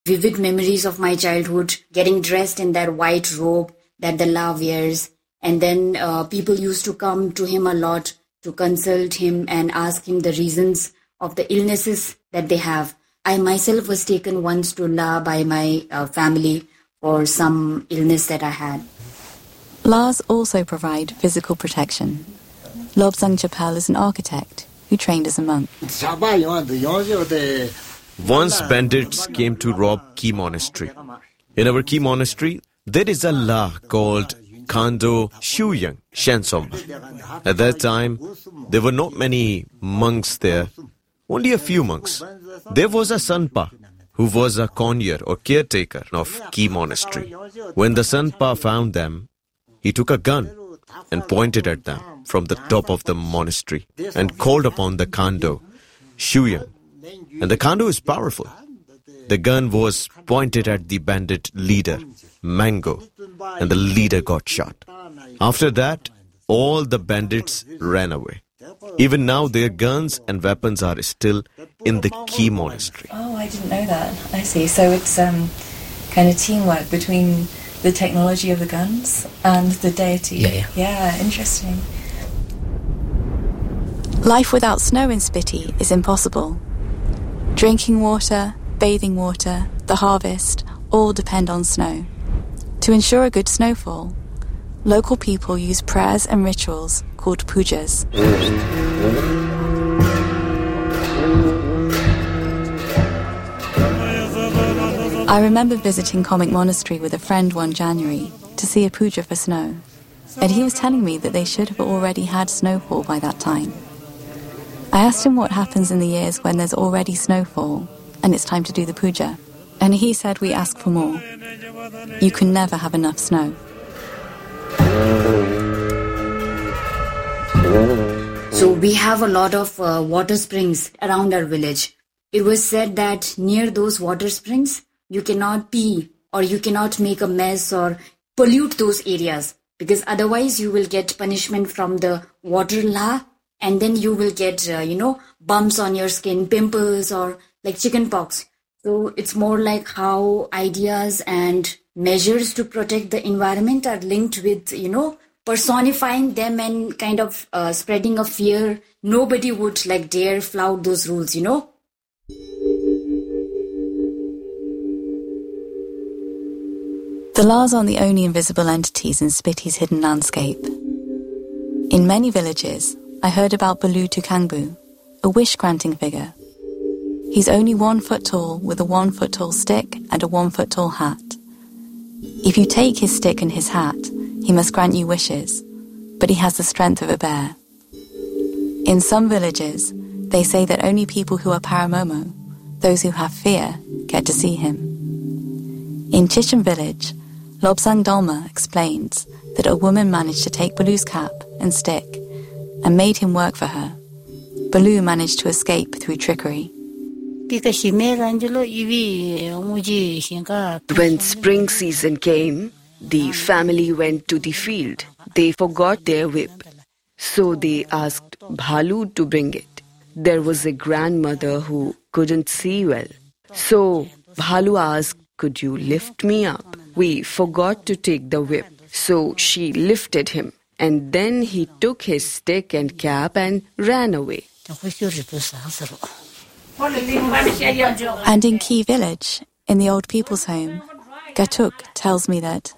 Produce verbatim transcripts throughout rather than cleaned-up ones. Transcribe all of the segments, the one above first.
vivid memories of my childhood, getting dressed in that white robe that the La wears. And then uh, people used to come to him a lot to consult him and ask him the reasons of the illnesses that they have. I myself was taken once to La by my uh, family for some illness that I had. Las also provide physical protection. Lobsang Chapel is an architect who trained as a monk. Once bandits came to rob Key Monastery. In our Key Monastery, there is a La called Khando Shuyang Shensomba. At that time, there were not many monks there, only a few monks. There was a Sanpa, who was a conyer or caretaker of Key Monastery. When the Sanpa found them, he took a gun and pointed at them from the top of the monastery and called upon the Khando Shuyang. And the Khando is powerful. The gun was pointed at the bandit leader, Mango, and the leader got shot. After that, all the bandits ran away. Even now, their guns and weapons are still in the Key Monastery. Oh, I didn't know that. I see. So it's um, kind of teamwork between the technology of the guns and the deity. Yeah, yeah. Yeah, interesting. Life without snow in Spiti is impossible. Drinking water, bathing water, the harvest, all depend on snow. To ensure a good snowfall, local people use prayers and rituals called pujas. I remember visiting Comic Monastery with a friend one January to see a puja for snow, and he was telling me that they should have already had snowfall by that time. I asked him what happens in the years when there's already snowfall and it's time to do the puja, and he said we ask for more. You can never have enough snow. So we have a lot of uh, water springs around our village. It was said that near those water springs, you cannot pee or you cannot make a mess or pollute those areas, because otherwise you will get punishment from the water law, and then you will get, uh, you know, bumps on your skin, pimples, or like chicken pox. So it's more like how ideas and measures to protect the environment are linked with, you know, personifying them and kind of uh, spreading a fear. Nobody would like dare flout those rules, you know. The Lars aren't the only invisible entities in Spiti's hidden landscape. In many villages, I heard about Balu Tukangbu, a wish-granting figure. He's only one foot tall with a one foot tall stick and a one foot tall hat. If you take his stick and his hat, he must grant you wishes, but he has the strength of a bear. In some villages, they say that only people who are paramomo, those who have fear, get to see him. In Chichen village, Lobsang Dolma explains that a woman managed to take Balu's cap and stick and made him work for her. Balu managed to escape through trickery. When spring season came, the family went to the field. They forgot their whip, so they asked Bhalu to bring it. There was a grandmother who couldn't see well. So Bhalu asked, "Could you lift me up?" We forgot to take the whip, so she lifted him, and then he took his stick and cap and ran away. And in Key village, in the old people's home, Gatuk tells me that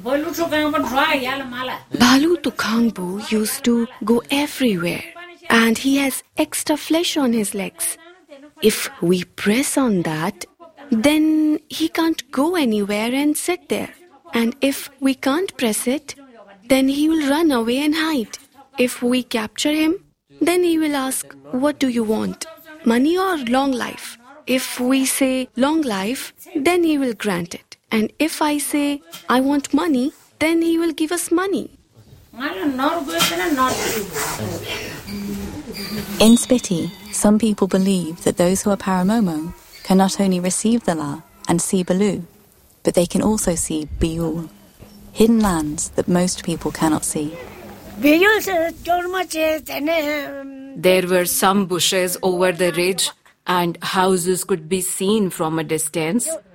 Bhalu Tukangbu used to go everywhere, and he has extra flesh on his legs. If we press on that, then he can't go anywhere and sit there. And if we can't press it, then he will run away and hide. If we capture him, then he will ask, "What do you want? Money or long life?" If we say long life, then he will grant it. And if I say, "I want money," then he will give us money. In Spiti, some people believe that those who are paramomo can not only receive the La and see Balu, but they can also see Biul, hidden lands that most people cannot see. There were some bushes over the ridge, and houses could be seen from a distance.